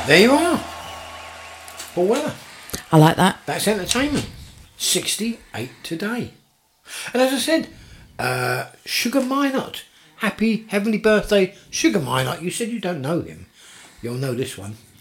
There you are. Paul Weller. I like that. That's entertainment. 68 today. And as I said, Sugar Minot. Happy heavenly birthday, Sugar Minot. You said you don't know him. You'll know this one.